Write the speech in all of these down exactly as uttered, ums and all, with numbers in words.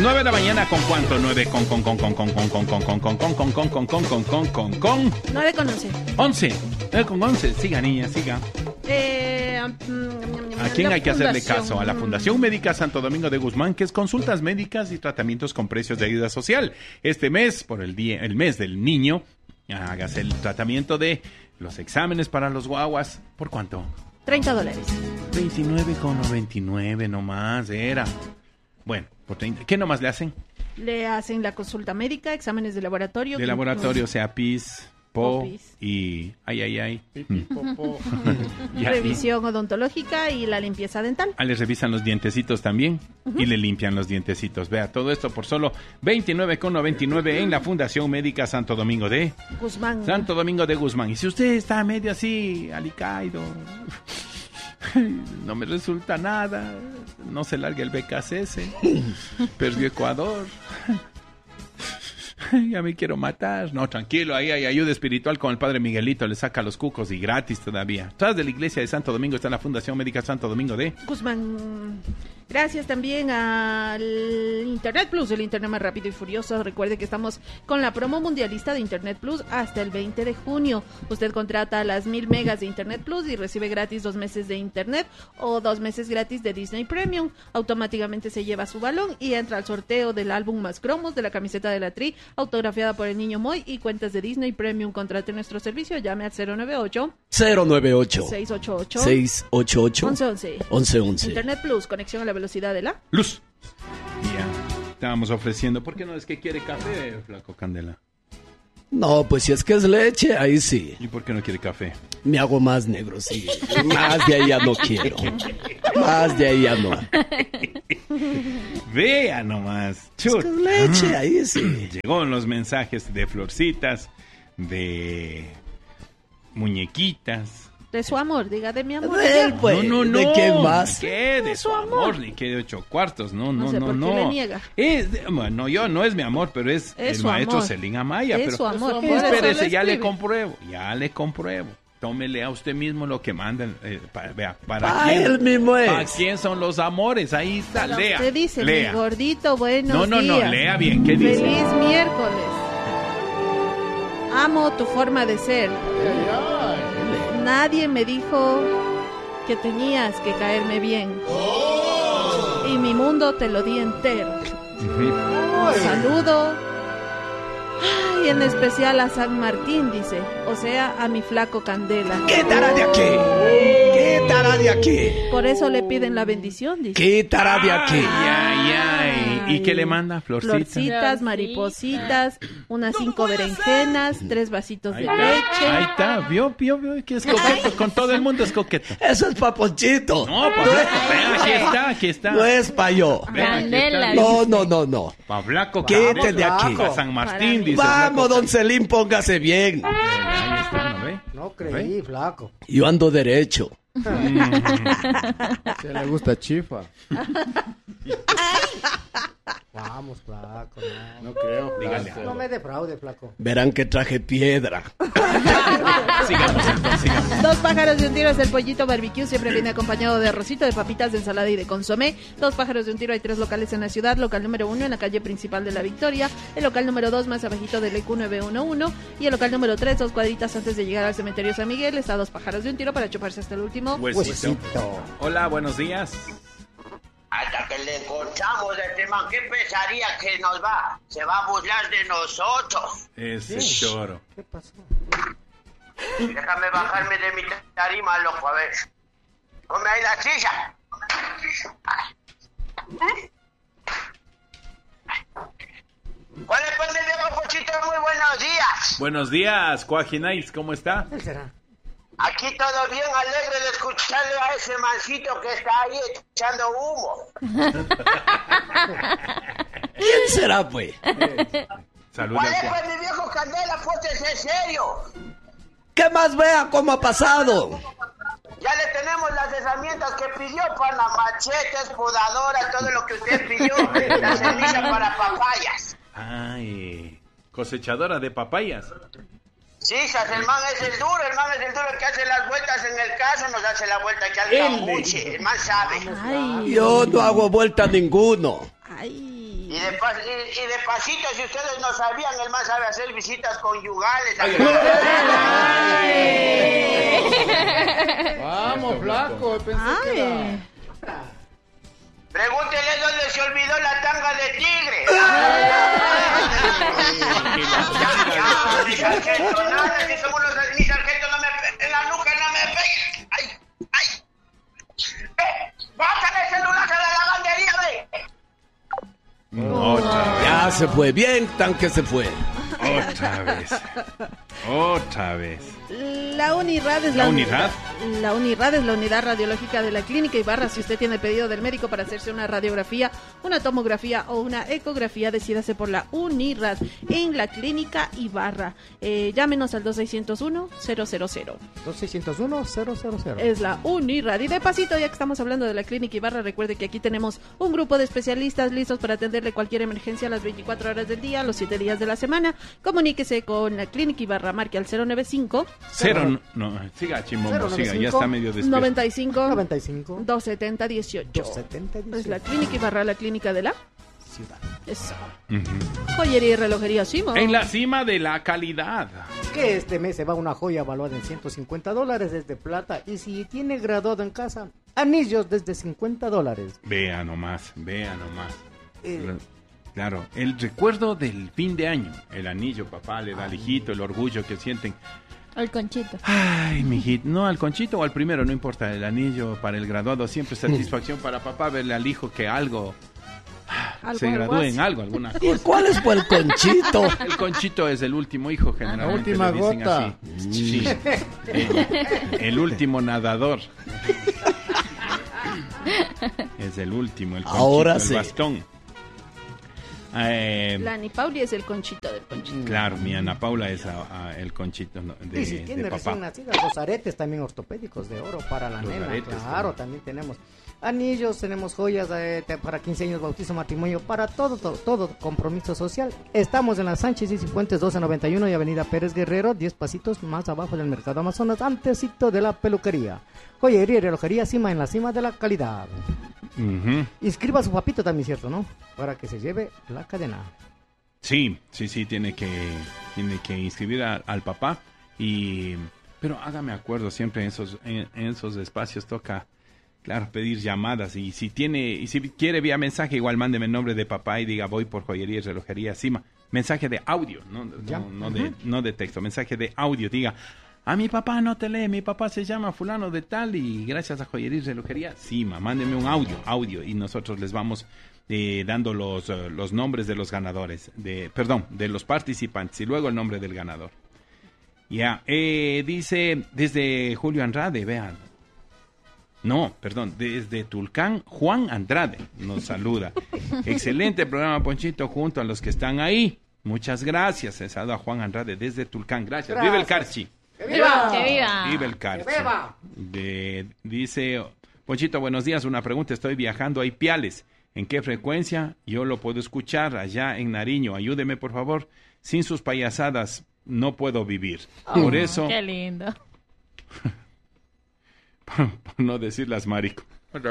nueve de la mañana, ¿con cuánto? nueve con con con con con con con con con con con con con con con con con con con nueve con once. once. nueve con once. Siga, niña, siga. Eh, ¿A quién hay que hacerle caso? A la Fundación Médica Santo Domingo de Guzmán, que es consultas médicas y tratamientos con precios de ayuda social. Este mes, por el día, el mes del niño, hágase el tratamiento de los exámenes para los guaguas. ¿Por cuánto? treinta dólares. veintinueve con noventa y nueve nomás, era. Bueno, por treinta. ¿Qué nomás le hacen? Le hacen la consulta médica, exámenes de laboratorio. De laboratorio, o sea, pis, po Popis. y ay, ay, ay. Pipi, popó. Ya, Revisión odontológica y la limpieza dental. Ah, les revisan los dientecitos también uh-huh. y le limpian los dientecitos. Vea, todo esto por solo veintinueve con noventa y nueve en la Fundación Médica Santo Domingo de Guzmán. Santo Domingo de Guzmán. Y si usted está medio así, alicaído, no me resulta nada, no se largue el B K C S, perdió Ecuador. Ya me quiero matar. No, tranquilo, ahí hay ayuda espiritual con el Padre Miguelito, le saca los cucos y gratis todavía. Tras de la iglesia de Santo Domingo está la Fundación Médica Santo Domingo de Guzmán. Gracias también al Internet Plus, el Internet más rápido y furioso. Recuerde que estamos con la promo mundialista de Internet Plus hasta el veinte de junio. Usted contrata las mil megas de Internet Plus y recibe gratis dos meses de Internet o dos meses gratis de Disney Premium. Automáticamente se lleva su balón y entra al sorteo del álbum más cromos de la camiseta de la Tri, autografiada por el niño Moy y cuentas de Disney Premium. Contrate nuestro servicio, llame al cero nueve ocho cero nueve ocho seis ocho ocho seis ocho ocho once once. once once. Internet Plus, conexión a la velocidad de la luz. Ya, estábamos ofreciendo. ¿Por qué no es que quiere café, Flaco Candela? No, pues si es que es leche, ahí sí. ¿Y por qué no quiere café? Me hago más negro, sí. Más de ahí ya no quiero. Más de ahí ya no. Vea nomás. Es que es leche, ahí sí. Llegó los mensajes de florcitas, de muñequitas. de su amor, diga de mi amor. De él, pues. No, no, no. ¿De quién más? ¿Qué? De su amor, ni que de ocho cuartos. No, no, No sé no, por qué no. le niega. Es, de- bueno, yo no es mi amor, pero es, Es el su maestro amor. Celín Amaya. Es pero, su amor, por Eh, eso espérese, le ya le escribe. compruebo, ya le compruebo. Tómele a usted mismo lo que mandan. Eh, para, vea, para Ah, quién. él mismo es. ¿Para quién son los amores? Ahí está, Pero lea. usted dice, lea. mi gordito, buenos No, no, no, días. lea bien, ¿qué dice? Feliz miércoles. Amo tu forma de ser. Ay, ay. Nadie me dijo que tenías que caerme bien. Y mi mundo te lo di entero. Ujú. Saludo. Ay, en especial a San Martín, dice. O sea, a mi flaco Candela. Quítala de aquí. Quítala de aquí. Por eso le piden la bendición, dice. Quítala de aquí. Ay, ay, ay. ¿Y qué le manda? Florcita. Florcitas, maripositas, unas cinco berenjenas, tres vasitos Ahí de está, leche. ahí está, vio, vio, vio que es coqueto, con todo el mundo es coqueto. Eso es pa' Ponchito. No, pues vean, aquí está, aquí está. No es pa' yo. Vean, aquí está. Candela. No, no, no, no. Pa' Flaco Quítate Candela. de aquí. Pa' San Martín, Para dice. Vamos, Flaco don Celín, póngase bien. Candela. Ahí está, ¿no ve? No creí, flaco. Yo ando derecho. Se le gusta chifa. Vamos, flaco. No, no creo. Dígale flaco. algo. No me defraude, flaco. Verán que traje piedra. Sigamos entonces, sigamos. Dos pájaros de un tiro es el pollito barbecue, siempre viene acompañado de arrocito, de papitas, de ensalada y de consomé. Dos pájaros de un tiro, hay tres locales en la ciudad. Local número uno en la calle principal de La Victoria, el local número dos más abajito del E Q nueve uno uno y el local número tres, dos cuadritas antes de llegar al cementerio San Miguel. Está Dos pájaros de un tiro para chuparse hasta el último. Huesito. Huesito. Hola, buenos días. Hasta que le encontramos a este man, ¿qué pensaría que nos va? Se va a burlar de nosotros. Ese Sí. choro. ¿Qué pasó? Déjame bajarme de mi tarima, loco, a ver. Ponme ahí la silla. ¿Cuál es, pues, mi viejo Pochito? Muy buenos días. Buenos días, Cuajinais, ¿cómo está? ¿Qué será? Aquí todo bien, alegre de escucharle a ese mancito que está ahí echando humo. ¿Quién será, pues? Saludos. ¿Cuál es, pues, mi viejo Candela? Póntese en serio. ¿Qué más vea cómo ha pasado? Ya le tenemos las herramientas que pidió, pana, machetes, podadoras, todo lo que usted pidió, la semilla para papayas. Ay, cosechadora de papayas. Sí, sas, el man es el duro, el man es el duro el que hace las vueltas en el caso, nos hace la vuelta que al cambuche, el man sabe. Ay, Yo no hago vuelta a ninguno. ay. Y de, pas y, y de pasito, si ustedes no sabían, el man sabe hacer visitas conyugales. Ay. Vamos, flaco, pensé Ay. que era... Pregúntele dónde se olvidó la tanga de tigre. Ya, mi sargento, nada, si somos los mi sargento, no me en la nuca, no me peguen. Ay, ay. Eh, bájale el celular de la lavandería, ve. Otra vez. Ya se fue, bien, tanque se fue. Otra vez. Otra vez. La Unirad es la, ¿La Unirad? La Unirad es la unidad radiológica de la Clínica Ibarra. Si usted tiene pedido del médico para hacerse una radiografía, una tomografía o una ecografía, decídase por la Unirad en la Clínica Ibarra. Eh, llámenos al dos seis cero uno cero cero cero. dos seis cero uno cero cero cero. Es la Unirad. Y de pasito, ya que estamos hablando de la Clínica Ibarra, recuerde que aquí tenemos un grupo de especialistas listos para atenderle cualquier emergencia a las veinticuatro horas del día, los siete días de la semana. Comuníquese con la Clínica Ibarra, marque al cero noventa y cinco Cero, no, siga Chimombo, siga, ya está medio despierto. noventa y cinco noventa y cinco doscientos setenta dieciocho. doscientos setenta dieciocho. Es la Clínica Ibarra, la clínica de la Ciudad. Eso. Uh-huh. Joyería y relojería Simo. En la cima de la calidad. Que este mes se va una joya valuada en ciento cincuenta dólares desde plata. Y si tiene graduado en casa, anillos desde cincuenta dólares. Vea nomás, vea nomás. Eh, Claro, el recuerdo del fin de año. El anillo, papá, le da al hijito, el orgullo que sienten. El conchito. Ay, mijito, no, al conchito o al primero, no importa. El anillo para el graduado, siempre satisfacción para papá verle al hijo que algo, Algo, se algo gradúe así. en algo, alguna ¿Y cosa. cuál es por el conchito? El conchito es el último hijo, generalmente La última le dicen gota. así. Sí. El, el último nadador. Es el último, el conchito, Ahora el sí. bastón. Eh, La Ani Pauli es el conchito del conchito. Claro, mi Ana Paula es a- a el conchito ¿no? de, y si de tiene papá. recién nacidas, los aretes también ortopédicos de oro para la Los nena. aretes Claro, también tenemos anillos, tenemos joyas eh, te- para quince años, bautizo, matrimonio, para todo, todo, todo compromiso social. Estamos en la Sánchez y Cifuentes doce noventa y uno y Avenida Pérez Guerrero, diez pasitos más abajo del Mercado Amazonas, antesito de la peluquería. Joyería y relojería Cima, en la cima de la calidad. Ujú. Inscriba a su papito también, ¿cierto, no? Para que se lleve la cadena. Sí, sí, sí, tiene que, tiene que inscribir a- al papá y... Pero hágame acuerdo, siempre en esos, en, en esos espacios toca, claro, pedir llamadas y si tiene, y si quiere vía mensaje, igual mándeme el nombre de papá y diga voy por joyería y relojería Cima. Mensaje de audio, no, Ya. no, no, de, no de texto, mensaje de audio, diga... A mi papá no te lee, mi papá se llama fulano de tal y gracias a Joyería y Relojería, Cima, mándeme un audio, audio y nosotros les vamos eh, dando los, eh, los nombres de los ganadores, de, perdón, de los participantes y luego el nombre del ganador. Ya, eh, dice desde Julio Andrade, vean. No, perdón, desde Tulcán, Juan Andrade nos saluda. Excelente programa, Ponchito, junto a los que están ahí. Muchas gracias, he saludado a Juan Andrade desde Tulcán, gracias. Vive el Carchi. ¡Que viva! ¡Que viva! Vive el Carchi. ¡Que viva! De, dice, Ponchito, buenos días, una pregunta, estoy viajando a Ipiales. ¿En qué frecuencia yo lo puedo escuchar allá en Nariño? Ayúdeme, por favor. Sin sus payasadas no puedo vivir. Por eso, ¡Qué lindo! por, por no decir las marico.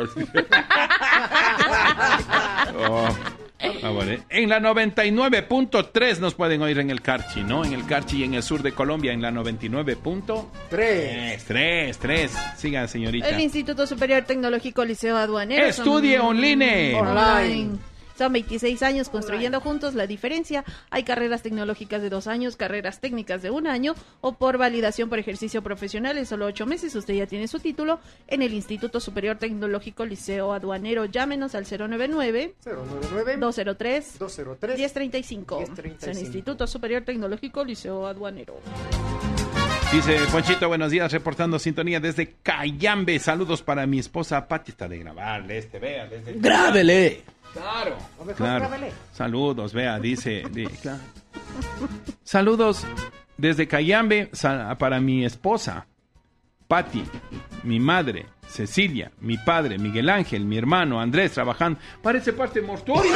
Oh, ah, vale. En la noventa y nueve punto tres nos pueden oír en el Carchi, ¿no? En el Carchi y en el sur de Colombia en la noventa y nueve punto Tres. tres. tres. Siga, señorita. El Instituto Superior Tecnológico Liceo Aduanero. Estudie son- online. Online. Son veintiséis años construyendo juntos la diferencia. Hay carreras tecnológicas de dos años, carreras técnicas de un año o por validación por ejercicio profesional en solo ocho meses. Usted ya tiene su título en el Instituto Superior Tecnológico Liceo Aduanero. Llámenos al cero nueve nueve, cero nueve nueve dos cero tres, dos cero tres diez treinta y cinco. diez treinta y Es el cinco. Instituto Superior Tecnológico Liceo Aduanero. Dice Ponchito, buenos días, reportando sintonía desde Cayambe. Saludos para mi esposa Pati. Está de grabarle este, vea. Desde... ¡Grábele! Claro, O mejor claro. grábele. Saludos, vea, dice. di- claro. Saludos desde Cayambe sa- para mi esposa, Pati, mi madre, Cecilia, mi padre, Miguel Ángel, mi hermano, Andrés, trabajando. Parece parte mortuoria.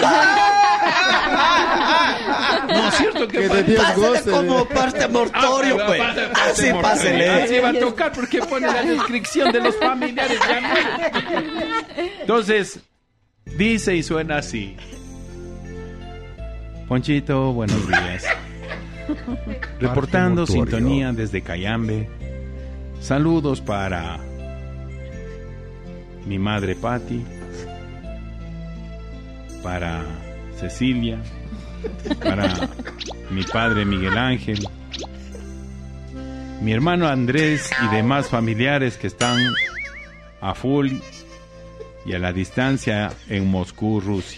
No es cierto que, Que de parece- Dios Pásele goce. como parte mortorio, Ah, pues. pase- pase Así mortuorio. pásele. Así va a tocar porque pone la descripción de los familiares ya muertos. Entonces, dice y suena así. Ponchito, buenos días. Reportando sintonía desde Cayambe. Saludos para mi madre Patti, para Cecilia, para mi padre Miguel Ángel, mi hermano Andrés y demás familiares que están a full y a la distancia en Moscú, Rusia.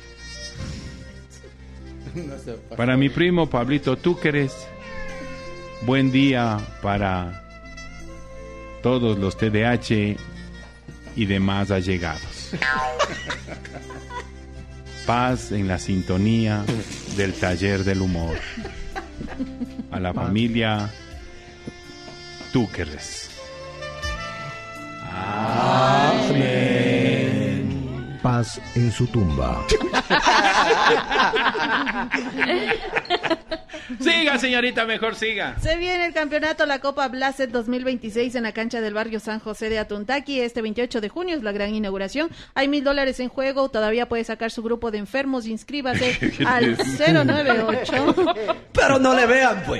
Para mi primo Pablito Túqueres, buen día para todos los T D A H y demás allegados. Paz en la sintonía del taller del humor. A la familia Túqueres. Amén. Paz en su tumba. Siga, señorita, mejor siga. Se viene el campeonato, la Copa Blacet dos mil veintiséis en la cancha del barrio San José de Atuntaqui. Este veintiocho de junio es la gran inauguración. Hay mil dólares en juego. Todavía puede sacar su grupo de enfermos. Inscríbase al cero nueve ocho. Pero no le vean, pues.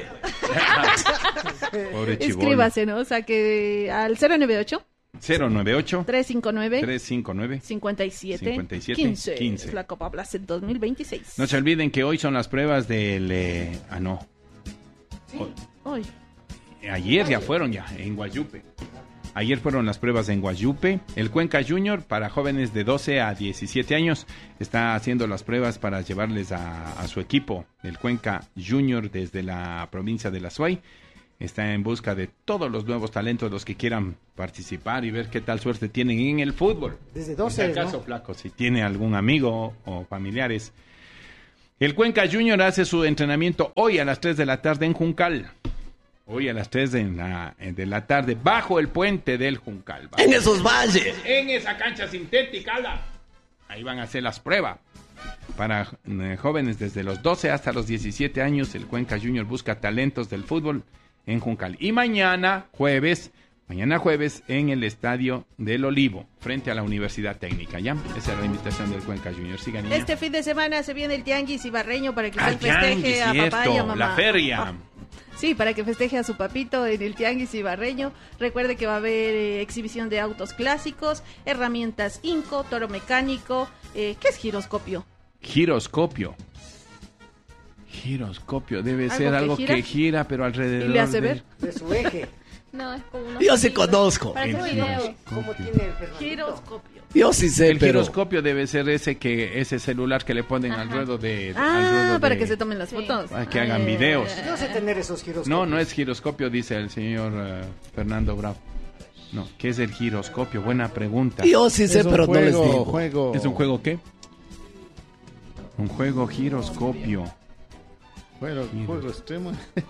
Pobre chibolo. Inscríbase, ¿no? O sea que al cero nueve ocho. cero nueve ocho tres cinco nueve tres cinco nueve cincuenta y siete cincuenta y siete quince. quince. Es la Copa Blacet dos mil veintiséis. No se olviden que hoy son las pruebas del... Eh, ah, no. Hoy. Hoy. Ayer ya fueron ya, en Guayupe. Ayer fueron las pruebas en Guayupe. El Cuenca Junior para jóvenes de doce a diecisiete años está haciendo las pruebas para llevarles a, a su equipo. El Cuenca Junior desde la provincia de La Suay está en busca de todos los nuevos talentos, los que quieran participar y ver qué tal suerte tienen en el fútbol. Desde doce, En caso, ¿no? Flaco, si tiene algún amigo o familiares. El Cuenca Junior hace su entrenamiento hoy a las tres de la tarde en Juncal. Hoy a las tres de la, de la tarde, bajo el puente del Juncal. En esos valles. En esa cancha sintética, ala. Ahí van a hacer las pruebas. Para eh, jóvenes desde los doce hasta los diecisiete años, el Cuenca Junior busca talentos del fútbol en Juncal. Y mañana, jueves, mañana jueves, en el Estadio del Olivo, frente a la Universidad Técnica, ¿ya? Esa es la invitación del Cuenca Junior. Siga, niña. Este fin de semana se viene el Tianguis Ibarreño para que Ah, usted festeje tianguis, a papá y a cierto, mamá. la feria. Ah, sí, para que festeje a su papito en el Tianguis Ibarreño. Recuerde que va a haber eh, exhibición de autos clásicos, herramientas Inco, toro mecánico. Eh, ¿Qué es giroscopio? Giroscopio. Giroscopio. Debe ¿Algo ser que algo gira? que gira, pero alrededor ¿Y le hace de- ver? De su eje. No, es como unos Yo sí cositos. conozco. Para El hacer video. giroscopio. ¿Cómo tiene el personaje? Giroscopio. Yo sí sé, El pero... giroscopio debe ser ese que ese celular que le ponen al Ajá. ruedo de... al Ah, ruedo para de- que se tomen las Sí. fotos. Para que hagan Ah, videos. Yo sé tener esos giroscopios. No, no es giroscopio, dice el señor eh, Fernando Bravo. No, ¿qué es el giroscopio? Buena pregunta. Yo sí sé, Es un pero no les juego, digo. juego. ¿Es un juego qué? Un juego giroscopio. Juego, juego extremo.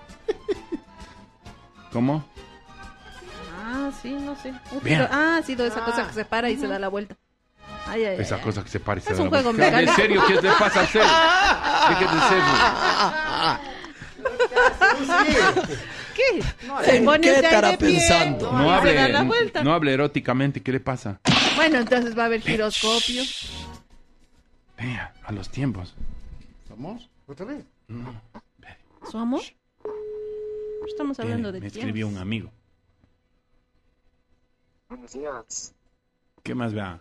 ¿Cómo? Ah, sí, no sé. Un Vean. giro- Ah, sí, toda esa cosa que se para y se da la vuelta. Ay, ay, Esa ay. cosa que se parece. Es a un la juego boca. ¿En mecánico. serio? ¿Qué le pasa a serio? ¿Qué serio? ¿Qué? ¿En Se pone qué usted ahí estará de pie pensando? No y se da la hable, vuelta. no hable eróticamente, ¿qué le pasa? Bueno, entonces va a haber giroscopio. Vea, a los tiempos. ¿Vamos? ¿Otra vez? ¿Su amor? Estamos hablando Mire, de me tiempo. escribió un amigo. Buenos días. ¿Qué más vea?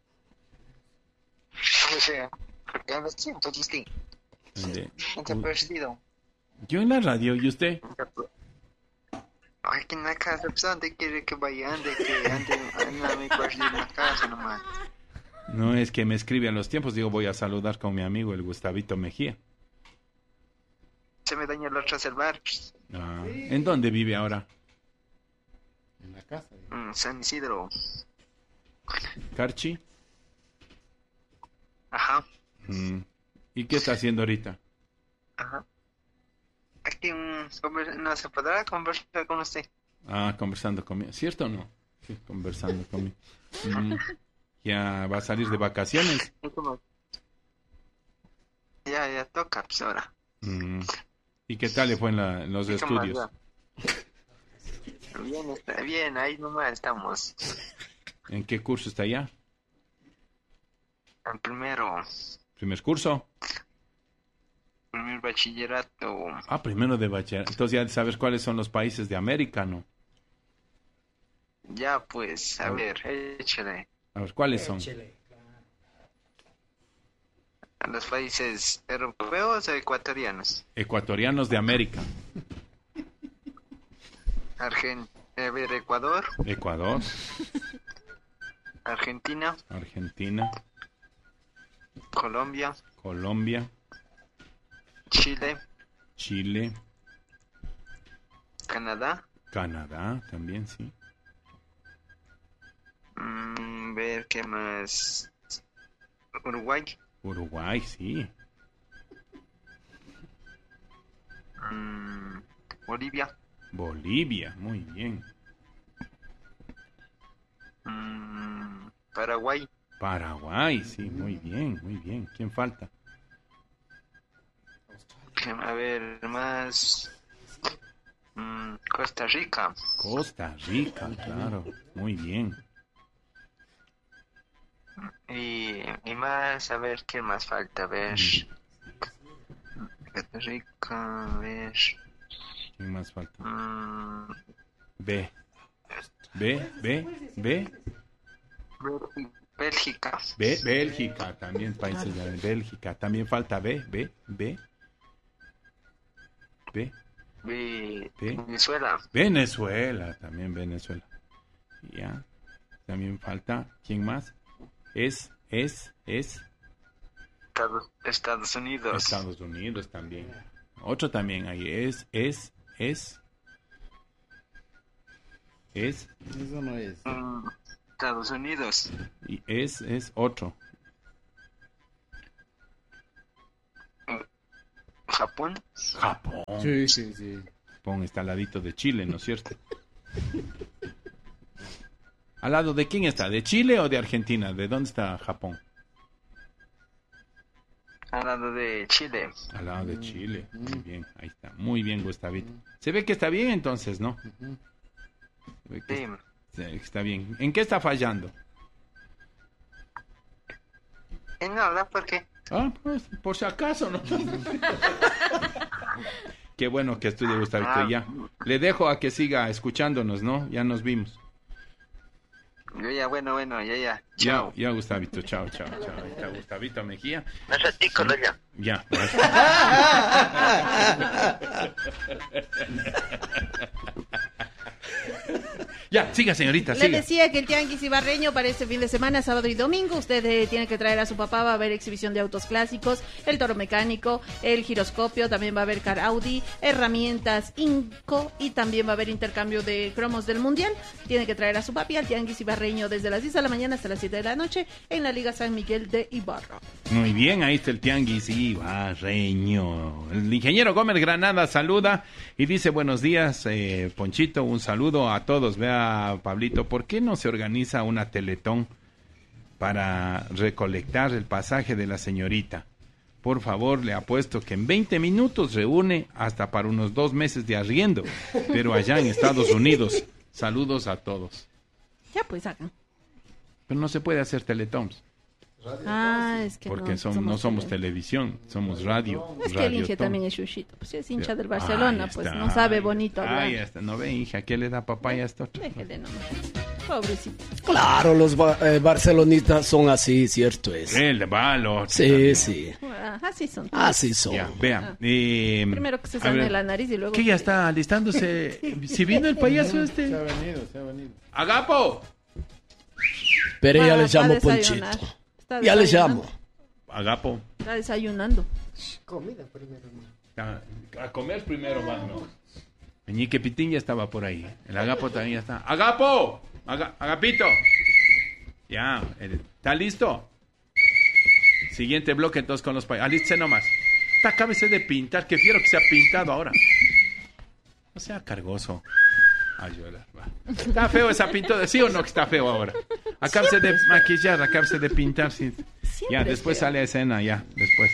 O sea, porque a los tiempos, usted De- no te ha perdido. Yo en la radio, ¿y usted? Aquí en la casa, pues, ¿dónde quiere que vaya? Ande, que ande, ande, me perdido en la casa nomás. No es que me escribe a los tiempos, digo, voy a saludar con mi amigo el Gustavito Mejía. Se me dañó el otro celular. Ah, ¿en dónde vive ahora? En la casa. digo. Mm, San Isidro. ¿Carchi? Ajá, Mm. ¿Y qué está haciendo ahorita? ajá. Aquí mm, conver- no se podrá conversar con usted. Ah, conversando conmigo. ¿Cierto o no? Sí, conversando conmigo. Mm. ¿Ya va a salir de vacaciones? ¿Y cómo? Ya, ya toca, pues ahora. Mm. ¿Y qué tal le fue en, la- en los ¿Y cómo estudios? va? Bien, está bien, ahí nomás estamos. ¿En qué curso está ya? En primero, ¿Primer curso? el bachillerato. Ah, primero de bachillerato. Entonces ya sabes cuáles son los países de América, ¿no? Ya, pues, a ver, échale. A ver, ¿cuáles son? A los países europeos o ecuatorianos. Ecuatorianos de América. Argen... A ver, Ecuador. Ecuador. Argentina. Argentina. Colombia. Colombia. Chile. Chile. Canadá. Canadá también, sí. Mm, ver qué más. Uruguay. Uruguay, sí. Mm, Bolivia. Bolivia, muy bien. Mm, Paraguay. Paraguay, sí, muy bien, muy bien. ¿Quién falta? A ver, más. Mm, Costa Rica. Costa Rica, claro, muy bien. Y, y más, a ver, ¿qué más falta? A ver. Costa Rica, a ver. ¿Quién más falta? Mm, B. B, B, B. Bélgica. B, Bélgica, también países de Bélgica. También falta B, B, B. B. B. B. Venezuela. Venezuela, también Venezuela. Ya. También falta, ¿quién más? Es, es, es. Estados, Estados Unidos. Estados Unidos también. Otro también ahí. Es, es, es. Es. Eso no es. Mm, Estados Unidos. Y es, es otro. Japón. Japón. Sí, sí, sí. Japón está al ladito de Chile, ¿no es cierto? ¿Al lado de quién está? ¿De Chile o de Argentina? ¿De dónde está Japón? Al lado de Chile. Al lado de Chile. Muy bien, ahí está. Muy bien, Gustavito. Se ve que está bien entonces, ¿no? Se ve que Sí. está, está bien. ¿En qué está fallando? En nada, ¿por qué? Ah, pues, por si acaso, ¿no? Qué bueno que estudie Gustavito. Ya. Le dejo a que siga escuchándonos, ¿no? Ya nos vimos. Yo ya, bueno, bueno, ya, ya. Ya, Chao. ya, Gustavito. Chao, chao, chao. Ahí está Gustavito Mejía. Un ratico, ya. Ya. Ya, siga, señorita, Le siga. decía que el Tianguis Ibarreño para este fin de semana, sábado y domingo, usted eh, tiene que traer a su papá, va a haber exhibición de autos clásicos, el toro mecánico, el giroscopio, también va a haber car Audi, herramientas Inco y también va a haber intercambio de cromos del Mundial. Tiene que traer a su papi al Tianguis Ibarreño desde las diez de la mañana hasta las siete de la noche en la Liga San Miguel de Ibarra. Muy bien, ahí está el Tianguis Ibarreño. El ingeniero Gómez Granada saluda y dice buenos días, eh, Ponchito, un saludo a todos. Vea, Pablito, ¿por qué no se organiza una teletón para recolectar el pasaje de la señorita? Por favor, le apuesto que en veinte minutos reúne hasta para unos dos meses de arriendo, pero allá en Estados Unidos. Saludos a todos. Ya pues hagan. Pero no se puede hacer teletons. Ah, es que Porque no, son- somos no somos tele- televisión, somos radio. Es que el radio Inge ton. también es chuchito, pues si es hincha del Ahí Barcelona, pues está, no sabe ahí bonito está, hablar. ahí está. No ve, hija, ¿qué le da papaya a esta otra? Déjele nomás. Pobrecito. Claro, los ba- eh, barcelonistas son así, cierto es. El balo. Sí, sí. Ah, así son. Así son. Ya, vea. eh, Primero que se a sane ver, la nariz y luego... ¿qué ya está alistándose? Si vino el payaso este. Se ha venido, se ha venido. ¡Agapo! Pero ya Va- le va a llamo desayunar. Ponchito. Está Ya le desayunando. llamo. Agapo. Está desayunando. Comida primero, hermano. A, a comer primero, mano. Meñique Pitín ya estaba por ahí. El Agapo también ya está. ¡Agapo! Aga- ¡Agapito! Ya, el- ¿está listo? Siguiente bloque entonces con los payasos. Alístese nomás. Está, acábese de pintar, que fiero que se ha pintado ahora. No sea cargoso. Ayuda, va. Está feo esa pintura, ¿sí o no que está feo ahora? Acábese de maquillar, acábese de pintar, sí. Ya, es después feo. sale a escena, ya, después.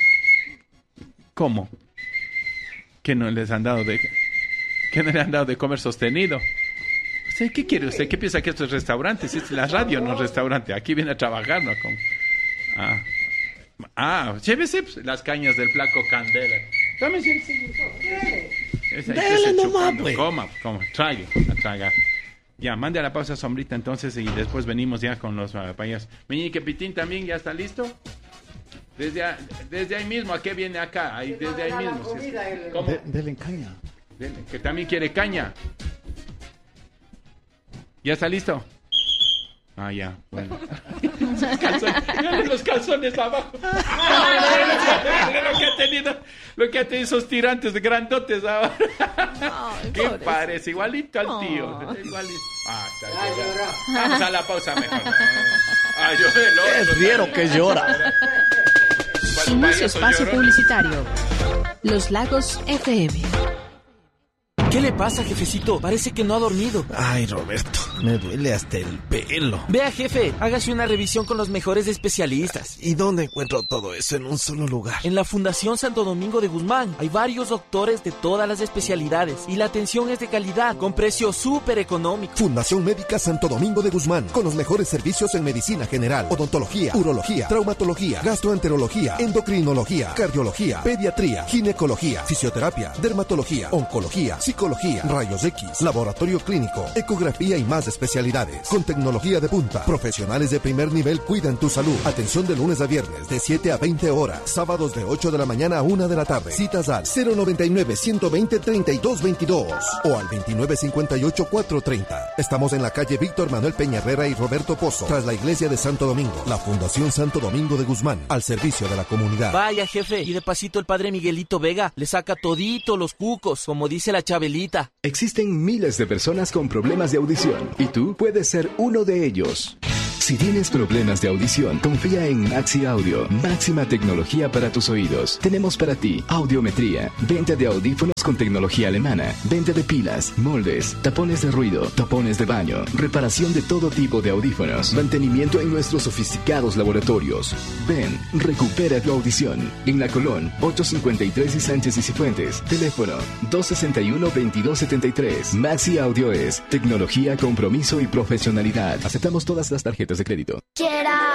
¿Cómo? ¿Que no les han dado de... que no le han dado de comer sostenido? ¿Usted qué quiere usted? ¿Qué piensa que esto es restaurante? Si es la radio, no es restaurante. Aquí viene a trabajar, ¿no? Con... Ah. Ah, llévese pues, las cañas del flaco Candela. Dame si Dele nomás, pues. Coma, coma, trague, a tragar. Ya, mande a la pausa sombrita entonces y después venimos ya con los uh, payasos. Meñique Pitín también, ¿ya está listo? Desde, a, desde ahí mismo, ¿a qué viene acá? Ahí, desde ahí mismo. Si es, ¿cómo? De, dele caña. Dele, que también quiere caña. ¿Ya está listo? Ah, ya, bueno. Calzones, los calzones abajo. Lo que ha tenido, lo que ha tenido esos tirantes de grandotes ahora. Ay, ¿Qué pobrecito. parece? Igualito al tío. Oh. Igualito. Ah, está llorando. Vamos a la pausa mejor. Ah, yo el otro. Es riero que llora. Inicio espacio publicitario. Los Lagos F M. ¿Qué le pasa, jefecito? Parece que no ha dormido. Ay, Roberto, me duele hasta el pelo. Vea, jefe, hágase una revisión con los mejores especialistas. ¿Y dónde encuentro todo eso en un solo lugar? En la Fundación Santo Domingo de Guzmán hay varios doctores de todas las especialidades y la atención es de calidad, con precio súper económico. Fundación Médica Santo Domingo de Guzmán, con los mejores servicios en medicina general, odontología, urología, traumatología, gastroenterología, endocrinología, cardiología, pediatría, ginecología, fisioterapia, dermatología, oncología, psicología, rayos X, laboratorio clínico, ecografía y más especialidades. Con tecnología de punta, profesionales de primer nivel cuidan tu salud. Atención de lunes a viernes de siete a veinte horas, sábados de ocho de la mañana a una de la tarde. Citas al cero noventa y nueve, ciento veinte, treinta y dos veintidós o al veintinueve cincuenta y ocho, cuatrocientos treinta. Estamos en la calle Víctor Manuel Peña Herrera y Roberto Pozo, tras la iglesia de Santo Domingo. La Fundación Santo Domingo de Guzmán, al servicio de la comunidad. Vaya, jefe, y de pasito el padre Miguelito Vega le saca todito los cucos, como dice la Chabelita. Existen miles de personas con problemas de audición y tú puedes ser uno de ellos. Si tienes problemas de audición, confía en Maxi Audio, máxima tecnología para tus oídos. Tenemos para ti audiometría, venta de audífonos con tecnología alemana, venta de pilas, moldes, tapones de ruido, tapones de baño, reparación de todo tipo de audífonos, mantenimiento en nuestros sofisticados laboratorios. Ven, recupera tu audición. En La Colón, ochocientos cincuenta y tres y Sánchez y Cifuentes. Teléfono dos sesenta y uno, veintidós setenta y tres. Maxi Audio es tecnología, compromiso y profesionalidad. Aceptamos todas las tarjetas de crédito. Quiero